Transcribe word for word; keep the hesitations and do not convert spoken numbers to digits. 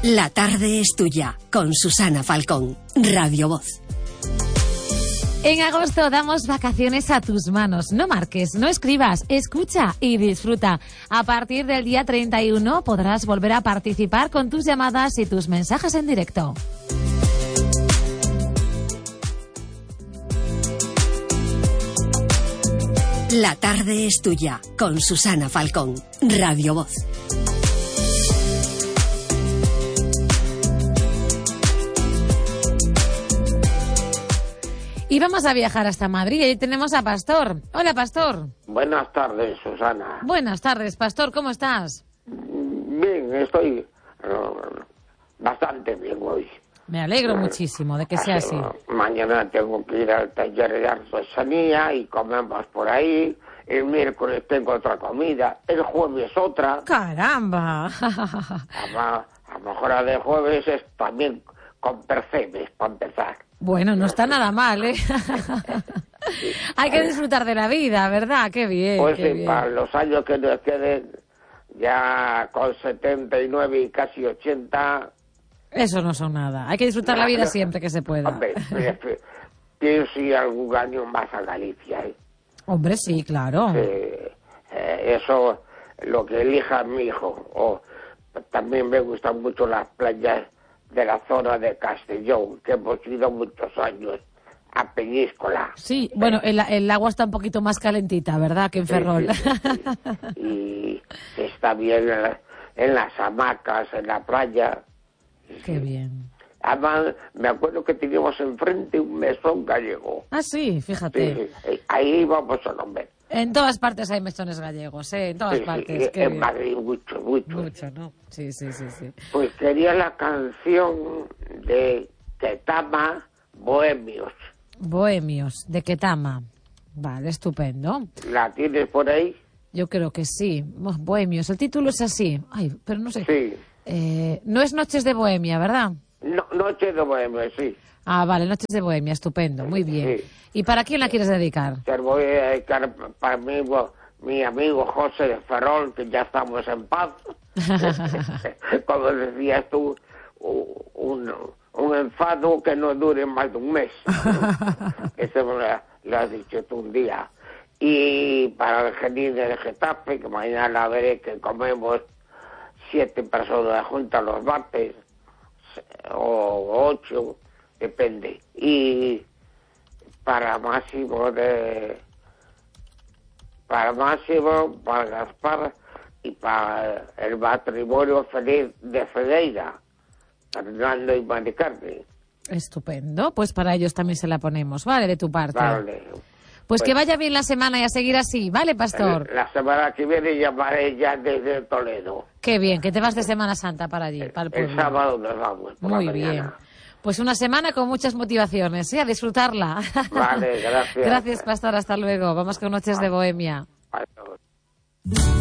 La tarde es tuya, con Susana Falcón, Radio Voz. En agosto damos vacaciones a tus manos. No marques, no escribas, escucha y disfruta. A partir del día treinta y uno podrás volver a participar con tus llamadas y tus mensajes en directo. La tarde es tuya, con Susana Falcón, Radio Voz. Y vamos a viajar hasta Madrid. Y ahí tenemos a Pastor. Hola, Pastor. Buenas tardes, Susana. Buenas tardes, Pastor. ¿Cómo estás? Bien, estoy uh, bastante bien hoy. Me alegro uh, muchísimo de que sea así. Mañana tengo que ir al taller de artesanía y comemos por ahí. El miércoles tengo otra comida. El jueves otra. ¡Caramba! A, a lo mejor la de jueves es también con percebes, para empezar. Bueno, no está nada mal, ¿eh? Hay que disfrutar de la vida, ¿verdad? Qué bien. Pues qué sí, bien. Para los años que nos queden, ya con setenta y nueve y casi ochenta... Eso no son nada. Hay que disfrutar la vida siempre que se pueda. Hombre, pienso ir algún año más a Galicia, ¿eh? Hombre, sí, claro. Sí, eh, eso, lo que elija mi hijo. O también me gustan mucho las playas de la zona de Castellón, que hemos ido muchos años a Peñíscola. Sí, bueno, el, el agua está un poquito más calentita, ¿verdad?, que en Ferrol. Sí, sí, sí. Y está bien en, la, en las hamacas, en la playa. Qué bien. Además, me acuerdo que teníamos enfrente un mesón gallego. Ah, sí, fíjate. Sí, sí. Ahí íbamos a comer. En todas partes hay mesones gallegos, ¿eh? En todas sí, partes. Sí, Qué en bien. Madrid mucho, mucho. Mucho, ¿no? Sí, sí, sí, sí. Pues quería la canción de Ketama, Bohemios. Bohemios, de Ketama. Vale, estupendo. ¿La tienes por ahí? Yo creo que sí. Bohemios, el título es así. Ay, pero no sé. Sí. Eh, no es Noches de Bohemia, ¿verdad? No, Noches de Bohemia, sí. Ah, vale, Noches de Bohemia, estupendo, muy bien. Sí. ¿Y para quién la quieres dedicar? Te voy a dedicar para mí, mi amigo José de Ferrol, que ya estamos en paz. Como decías tú, un, un enfado que no dure más de un mes. Eso me lo, lo has dicho tú un día. Y para el Genil de Getafe, que mañana veré que comemos siete personas juntas a los bates, o ocho, depende. Y para Máximo de para Máximo, para Gaspar y para el matrimonio feliz de Fedeira, Fernando y Mari Carmen. Estupendo, pues para ellos también se la ponemos, ¿vale? De tu parte. Vale. Pues, pues que vaya bien la semana y a seguir así, ¿vale, Pastor? La semana que viene llamaré ya desde Toledo. Qué bien, que te vas de Semana Santa para allí, para el pueblo. El sábado nos vamos por Muy la bien. mañana. Pues una semana con muchas motivaciones, ¿eh? A disfrutarla. Vale, gracias. Gracias, Pastor, hasta luego. Vamos con Noches de Bohemia. Adiós.